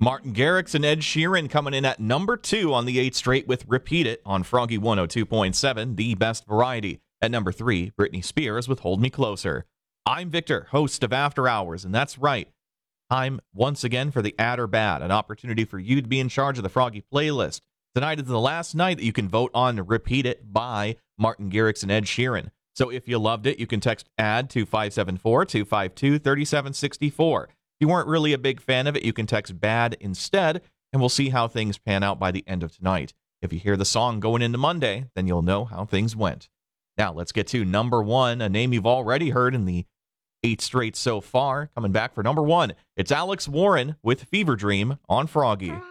Martin Garrix and Ed Sheeran coming in at number 2 on the 8 straight with Repeat It on Froggy 102.7, the best variety. At number 3, Britney Spears with Hold Me Closer. I'm Victor, host of After Hours, and that's right. Time once again for the Add or Bad, an opportunity for you to be in charge of the Froggy playlist. Tonight is the last night that you can vote on Repeat It by Martin Garrix and Ed Sheeran. So if you loved it, you can text ADD to 574-252-3764. If you weren't really a big fan of it, you can text BAD instead, and we'll see how things pan out by the end of tonight. If you hear the song going into Monday, then you'll know how things went. Now let's get to number 1, a name you've already heard in the 8 straight so far. Coming back for number 1, it's Alex Warren with Fever Dream on Froggy.